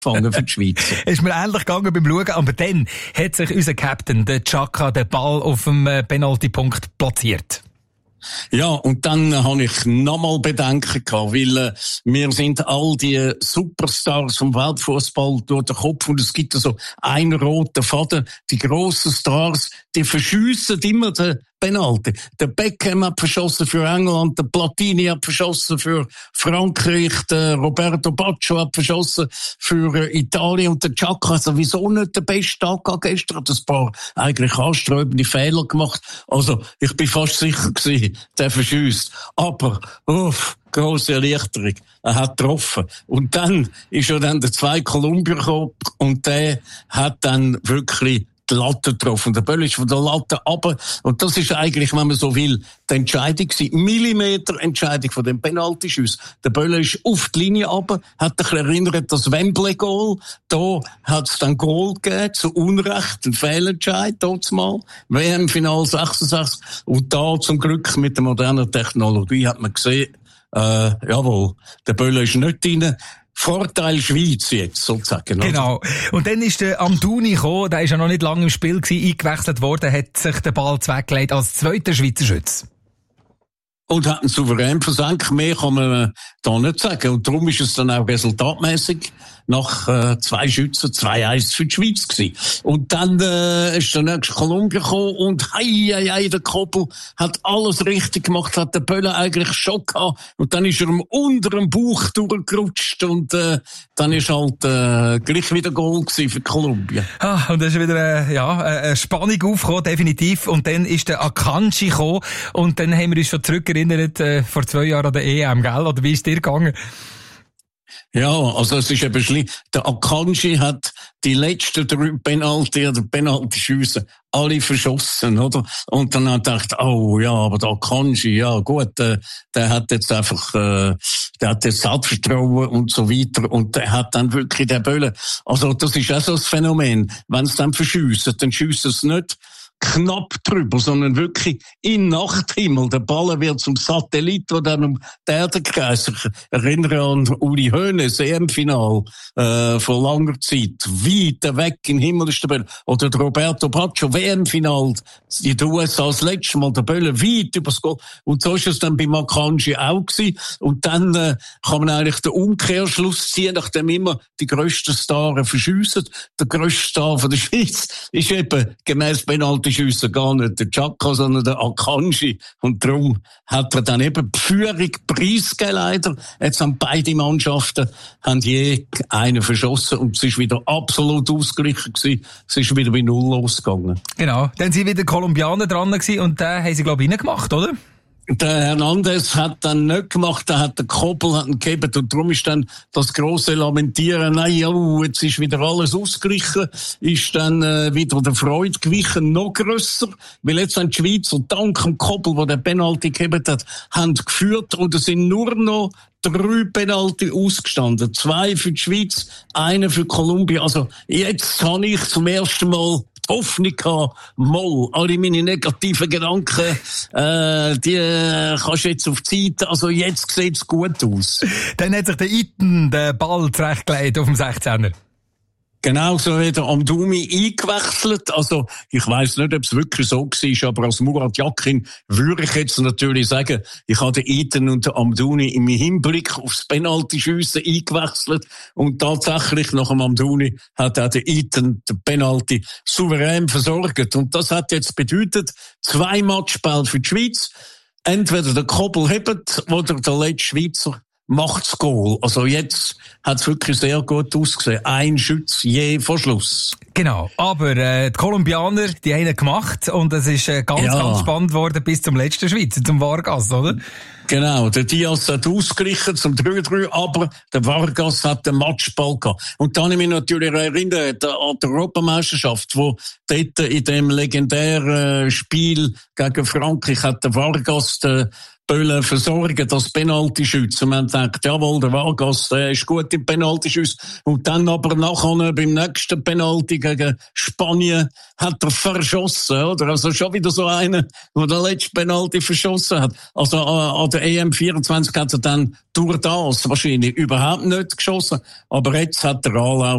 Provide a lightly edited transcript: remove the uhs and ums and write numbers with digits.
gefangen für die Schweiz. Ist mir ähnlich gegangen beim Schauen, aber dann hat sich unser Captain, der Xhaka, den Ball auf dem Penaltypunkt platziert. Ja, und dann habe ich nochmal Bedenken gehabt, weil mir sind all die Superstars vom Weltfußball durch den Kopf und es gibt so einen roten Faden. Die grossen Stars, die verschiessen immer den Penalty. Der Beckham hat verschossen für England, der Platini hat verschossen für Frankreich, der Roberto Baggio hat verschossen für Italien und der Xhaka hat sowieso nicht den besten Tag gehabt gestern, hat ein paar eigentlich anstrebende Fehler gemacht. Also, ich bin fast sicher gewesen, der verschiesst. Aber, grosse Erleichterung. Er hat getroffen. Und dann ist ja dann der zweite Kolumbier gekommen und der hat dann wirklich die Latte getroffen. Der Böll ist von der Latte runter. Und das ist eigentlich, wenn man so will, die Entscheidung gewesen. Millimeter-Entscheidung von dem Penaltyschuss. Der Böll ist auf die Linie runter, hat dich erinnert, das Wembley-Goal. Da hat es dann Goal gegeben, zu Unrecht, ein Fehlentscheid, dort mal. WM-Final 66. Und da zum Glück mit der modernen Technologie hat man gesehen, jawohl, der Böll ist nicht drin. Vorteil Schweiz jetzt, sozusagen. Genau. Und dann ist der Amdouni gekommen, der ist ja noch nicht lange im Spiel gewesen, eingewechselt worden, hat sich den Ball weggelegt als zweiter Schweizer Schütz. Und hat einen souverän versenkt. Mehr kann man da nicht sagen. Und darum ist es dann auch resultatmäßig nach 2 Schützen 2-1 für die Schweiz gewesen. Und dann ist der nächste Kolumbien gekommen und der Koppel hat alles richtig gemacht, hat der Böller eigentlich schon gehabt. Und dann ist er unter dem Bauch durchgerutscht und dann ist halt gleich wieder Goal gewesen für Kolumbien. Und dann ist wieder eine Spannung aufgekommen, definitiv. Und dann ist der Akanji gekommen und dann haben wir uns schon zurückerinnert vor 2 Jahren an der EM, gell? Oder wie ist dir gegangen? Ja, also es ist eben schlimm. Der Akanji hat die letzten 3 Penalty-Schüsse alle verschossen, oder? Und dann hat er gedacht, oh ja, aber der Akanji, ja gut, der hat jetzt einfach, der hat jetzt Selbstvertrauen und so weiter und der hat dann wirklich den Böllen. Also das ist auch so ein Phänomen. Wenn es dann verschiessen, dann schiessen es nicht knapp drüber, sondern wirklich in Nachthimmel. Der Ball wird zum Satellit, der dann um die Erde kreist. Ich erinnere an Uli Hoeneß, EM-Final vor langer Zeit. Weit weg im Himmel ist der Böller. Oder der Roberto Baggio, WM-Final in den USA das letzte Mal. Der Böller weit übers Goal. Und so ist es dann bei Akanji auch gewesen. Und dann kann man eigentlich den Umkehrschluss ziehen, nachdem immer die grössten Stars verschiessen. Der grösste Star von der Schweiz ist eben gemäss Penalty Schüsse gar nicht der Xhaka, sondern der Akanji. Und darum hat er dann eben die Führung preisgegeben, leider. Jetzt haben beide Mannschaften je einen verschossen und es ist wieder absolut ausgeglichen gewesen. Es ist wieder bei 0 losgegangen. Genau. Dann sind wieder Kolumbianer dran gewesen und den haben sie, glaube ich, reingemacht, oder? Der Hernandez hat dann nicht gemacht, der hat den Koppel hat ihn gegeben und darum ist dann das grosse Lamentieren, jetzt ist wieder alles ausgeglichen, ist dann wieder der Freude gewichen noch grösser, weil jetzt haben die Schweizer dank dem Koppel, der den Penalty gegeben hat, haben geführt und es sind nur noch 3 Penalty ausgestanden. 2 für die Schweiz, 1 für Kolumbien. Also jetzt habe ich zum ersten Mal Hoffnung gehabt, alle meine negativen Gedanken, die kannst du jetzt auf die Seite, also jetzt sieht's gut aus. Dann hat sich der Iten den Ball zurechtgelegt auf dem 16er. Genau so hat der Amdouni eingewechselt. Also, ich weiss nicht, ob es wirklich so war, aber als Murat Yakin würde ich jetzt natürlich sagen, ich habe den Iten und den Amdouni im Hinblick aufs Penalty-Schiessen eingewechselt und tatsächlich nach dem Amdouni hat auch der Iten den Penalty souverän versorgt. Und das hat jetzt bedeutet, 2 Matchbälle für die Schweiz. Entweder der Koppel hebt oder der letzte Schweizer macht's Goal. Also jetzt hat's wirklich sehr gut ausgesehen. 1 Schütz je vor Schluss. Genau. Aber die Kolumbianer, die haben ihn gemacht und es ist ganz spannend worden bis zum letzten Schweizer, zum Vargas, oder? Genau, der Diaz hat ausgeglichen zum 3-3, aber der Vargas hat den Matchball gehabt. Und dann habe ich mich natürlich erinnert an die Europameisterschaft, wo dort in dem legendären Spiel gegen Frankreich hat der Vargas den Böllen versorgen, das Penalty-Schützen. Man denkt, jawohl, der Vargas, der ist gut im Penalty-Schützen. Und dann aber nachher beim nächsten Penalty gegen Spanien hat er verschossen, oder? Also schon wieder so einer, der den letzten Penalty verschossen hat. Also an der EM 24 hat er dann durch das wahrscheinlich überhaupt nicht geschossen. Aber jetzt hat der Anlauf